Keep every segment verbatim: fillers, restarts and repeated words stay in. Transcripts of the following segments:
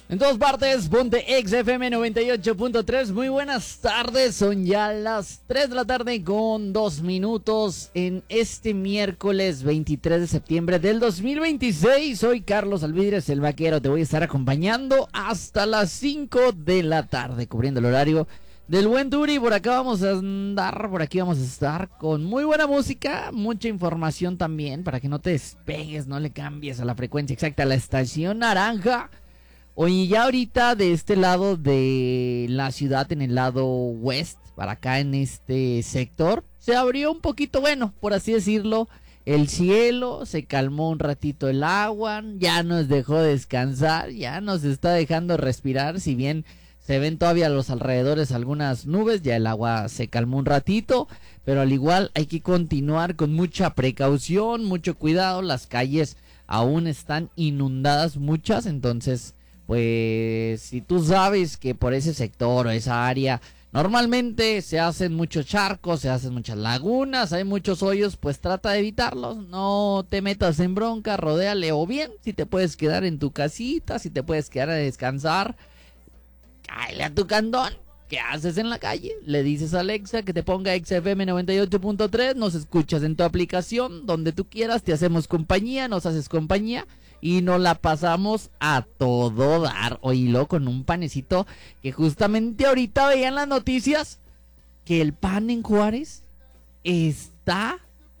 En todas partes, ponte X F M noventa y ocho punto tres. Muy buenas tardes, son ya las tres de la tarde con dos minutos en este miércoles veintitrés de septiembre del dos mil veintiséis. Soy Carlos Alvidres, el vaquero. Te voy a estar acompañando hasta las cinco de la tarde, cubriendo el horario del buen Turi. Por acá vamos a andar, por aquí vamos a estar con muy buena música, mucha información también, para que no te despegues, no le cambies a la frecuencia exacta, a la estación naranja. Oye, ya ahorita de este lado de la ciudad, en el lado west, para acá en este sector, se abrió un poquito, bueno, por así decirlo, el cielo, se calmó un ratito el agua, ya nos dejó descansar, ya nos está dejando respirar, si bien se ven todavía a los alrededores algunas nubes, ya el agua se calmó un ratito, pero al igual hay que continuar con mucha precaución, mucho cuidado, las calles aún están inundadas muchas, entonces pues si tú sabes que por ese sector o esa área normalmente se hacen muchos charcos, se hacen muchas lagunas, hay muchos hoyos, pues trata de evitarlos, no te metas en bronca, rodéale, o bien si te puedes quedar en tu casita, si te puedes quedar a descansar, cáele a tu cantón. ¿Qué haces en la calle? Le dices a Alexa que te ponga X F M noventa y ocho punto tres, nos escuchas en tu aplicación, donde tú quieras, te hacemos compañía, nos haces compañía y nos la pasamos a todo dar. Oílo, con un panecito que justamente ahorita veía en las noticias que el pan en Juárez está,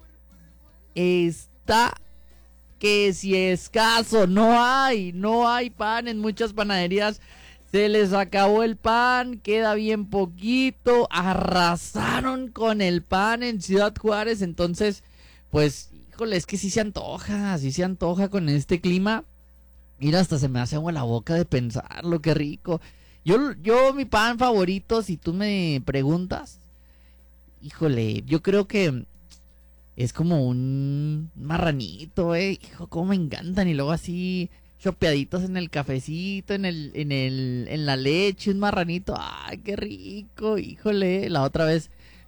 está, que si escaso, no hay, no hay pan en muchas panaderías. Se les acabó el pan, queda bien poquito, arrasaron con el pan en Ciudad Juárez, entonces, pues, híjole, es que sí se antoja, sí se antoja con este clima. Mira, hasta se me hace agua la boca de pensarlo, qué rico. Yo, yo, mi pan favorito, si tú me preguntas, híjole, yo creo que es como un marranito, eh, hijo, cómo me encantan, y luego así chopeaditos en el cafecito, en el, en el, en la leche, un marranito, ay, qué rico, híjole. La otra vez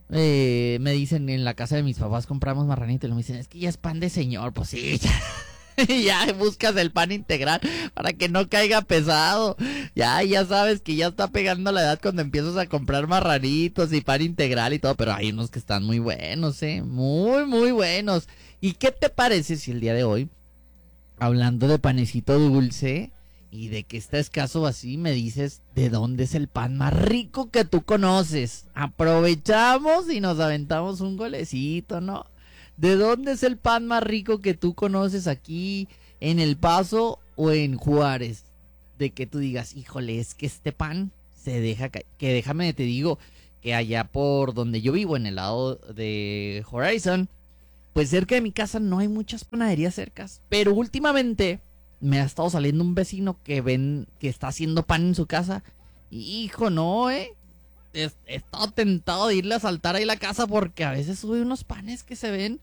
eh, me dicen, en la casa de mis papás compramos marranito, y me dicen, es que ya es pan de señor, pues sí, ya, ya buscas el pan integral para que no caiga pesado, ya, ya sabes que ya está pegando la edad cuando empiezas a comprar marranitos y pan integral y todo, pero hay unos que están muy buenos, eh, muy, muy buenos. ¿Y qué te parece si el día de hoy, hablando de panecito dulce y de que está escaso así, me dices de dónde es el pan más rico que tú conoces? Aprovechamos y nos aventamos un golecito, ¿no? ¿De dónde es el pan más rico que tú conoces aquí en El Paso o en Juárez? De que tú digas, híjole, es que este pan se deja caer. Que déjame te digo que allá por donde yo vivo, en el lado de Horizon, pues cerca de mi casa no hay muchas panaderías cercas, pero últimamente me ha estado saliendo un vecino que ven que está haciendo pan en su casa. Y hijo, no, eh. He, he estado tentado de irle a saltar ahí la casa porque a veces sube unos panes que se ven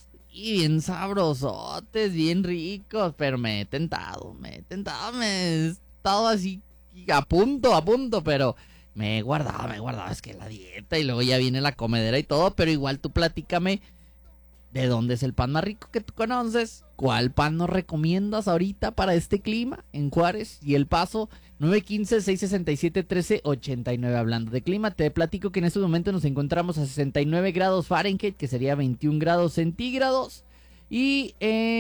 y bien sabrosotes, bien ricos, pero me he tentado, me he tentado, me he estado así a punto, a punto, pero me he guardado, me he guardado, es que la dieta y luego ya viene la comedera y todo, pero igual tú platícame. ¿De dónde es el pan más rico que tú conoces? ¿Cuál pan nos recomiendas ahorita para este clima en Juárez y El Paso? nueve uno cinco, seis seis siete, uno tres ocho nueve. Hablando de clima, te platico que en este momento nos encontramos a sesenta y nueve grados Fahrenheit, que sería veintiún grados centígrados. Y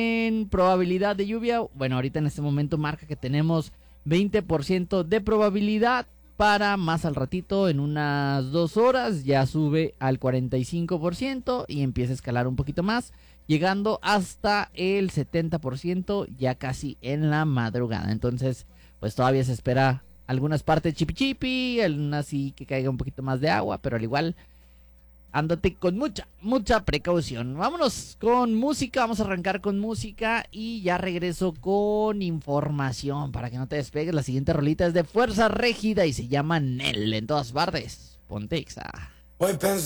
en probabilidad de lluvia, bueno, ahorita en este momento marca que tenemos veinte por ciento de probabilidad. Para más al ratito, en unas dos horas, ya sube al cuarenta y cinco por ciento y empieza a escalar un poquito más, llegando hasta el setenta por ciento ya casi en la madrugada. Entonces, pues todavía se espera algunas partes chipi chipi, algunas sí que caiga un poquito más de agua, pero al igual, ándate con mucha, mucha precaución. Vámonos con música, vamos a arrancar con música y ya regreso con información para que no te despegues. La siguiente rolita es de Fuerza Régida y se llama Nel. En todas partes, ponte Exa. Voy pensando